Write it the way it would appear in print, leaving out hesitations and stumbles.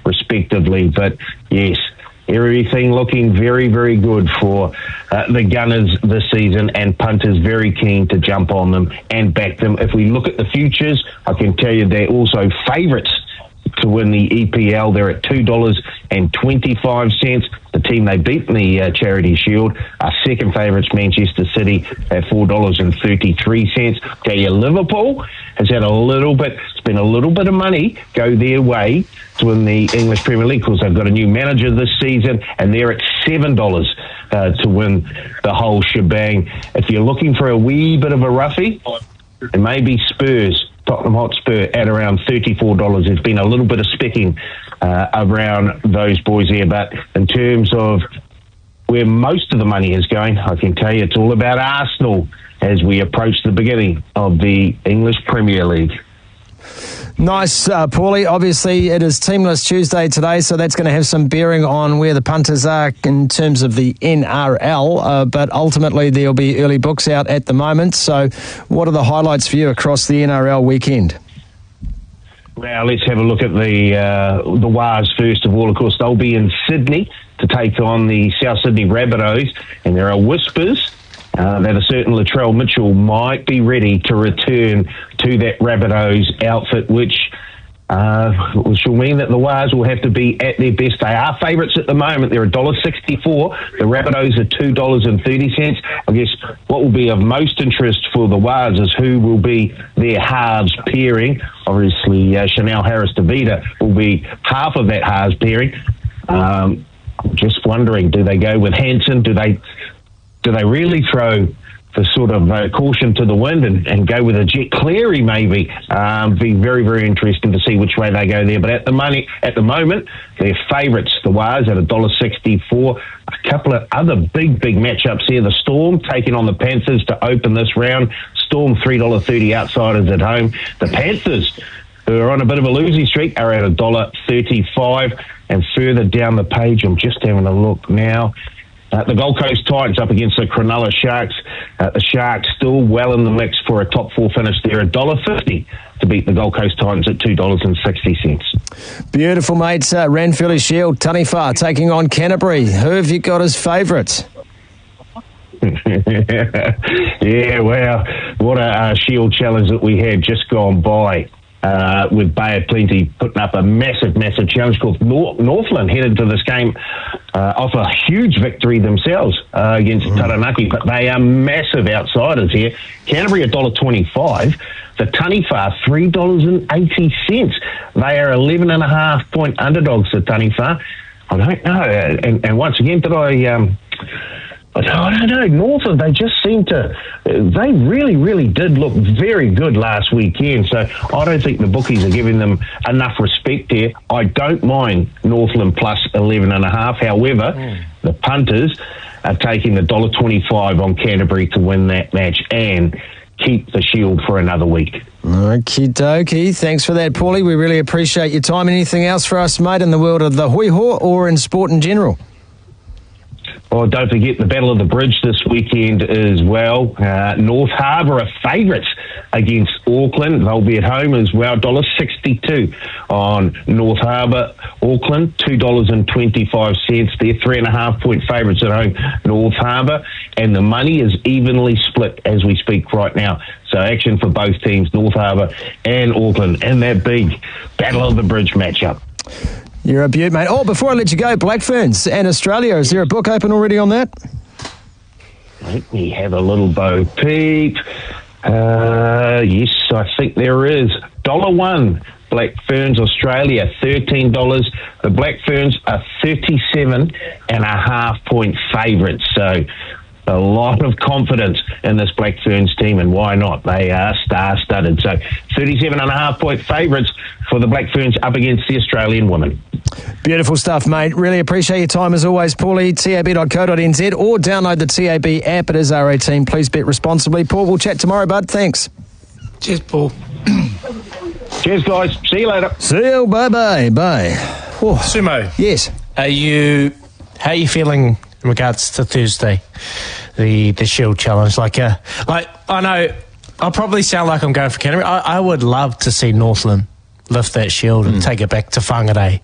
respectively. But yes, everything looking very, very good for the Gunners this season, and punters very keen to jump on them and back them. If we look at the futures, I can tell you they're also favourites to win the EPL. They're at $2.25. The team they beat in the Charity Shield are second favourites, Manchester City, at $4.33. Tell you, Liverpool has had spent a little bit of money go their way to win the English Premier League, because they've got a new manager this season, and they're at $7 to win the whole shebang. If you're looking for a wee bit of a roughie, it may be Spurs, Tottenham Hotspur, at around $34. There's been a little bit of specking around those boys there, but in terms of where most of the money is going, I can tell you it's all about Arsenal as we approach the beginning of the English Premier League. Nice, Paulie. Obviously, it is Teamless Tuesday today, so that's going to have some bearing on where the punters are in terms of the NRL, but ultimately there'll be early books out at the moment. So what are the highlights for you across the NRL weekend? Well, let's have a look at the Wars first of all. Of course, they'll be in Sydney to take on the South Sydney Rabbitohs, and there are whispers that a certain Latrell Mitchell might be ready to return to that Rabbitohs outfit, which will mean that the Wars will have to be at their best. They are favourites at the moment. They're $1.64. The Rabbitohs are $2.30. I guess what will be of most interest for the Wars is who will be their halves pairing. Obviously, Chanel Harris-Tavita will be half of that halves pairing. Just wondering, do they go with Hansen? Do they really throw the sort of caution to the wind and go with a Jet Cleary maybe? Be very, very interesting to see which way they go there. But at the moment, they're favourites, the Wars, at $1.64. A couple of other big matchups here. The Storm taking on the Panthers to open this round. Storm $3.30 outsiders at home. The Panthers, who are on a bit of a losing streak, are at $1.35. And further down the page, I'm just having a look now. The Gold Coast Titans up against the Cronulla Sharks. The Sharks still well in the mix for a top four finish. They're $1.50 to beat the Gold Coast Titans at $2.60. Beautiful, mates. Ranfurly Shield, Taniwha taking on Canterbury. Who have you got as favourites? Yeah, well, what a Shield challenge that we had just gone by. With Bay of Plenty putting up a massive challenge. Called Northland headed to this game off a huge victory themselves against Taranaki, but they are massive outsiders here. Canterbury $1.25, the Taniwha $3.80. They are 11.5 point underdogs, the Taniwha. I don't know, and once again, I don't know. Northland, they just seem to... They really did look very good last weekend, so I don't think the bookies are giving them enough respect there. I don't mind Northland plus 11.5. However, the punters are taking the $1.25 on Canterbury to win that match and keep the Shield for another week. Okie dokie. Thanks for that, Paulie. We really appreciate your time. Anything else for us, mate, in the world of the hui hoa or in sport in general? Oh, don't forget the Battle of the Bridge this weekend as well. North Harbour are favourites against Auckland. They'll be at home as well. $1.62 on North Harbour. Auckland, $2.25. They're 3.5 point favourites at home, North Harbour. And the money is evenly split as we speak right now. So action for both teams, North Harbour and Auckland, in that big Battle of the Bridge matchup. You're a beaut, mate. Oh, before I let you go, Black Ferns and Australia, is there a book open already on that? Let me have a little bo peep. Yes, I think there is. $1 Black Ferns Australia, $13. The Black Ferns are 37.5 point favourites. So a lot of confidence in this Black Ferns team, and why not? They are star-studded. So 37.5 point favourites for the Black Ferns up against the Australian women. Beautiful stuff, mate. Really appreciate your time as always, Paulie. tab.co.nz or download the TAB app. It is R18. Please bet responsibly. Paul, we'll chat tomorrow, bud. Thanks. Cheers, Paul. Cheers, guys. See you later. See you. Bye-bye. Bye. Oh. Sumo. Yes. How are you feeling in regards to Thursday, the Shield Challenge? Like I know I'll probably sound like I'm going for Canterbury. I would love to see Northland lift that Shield and take it back to Whangarei.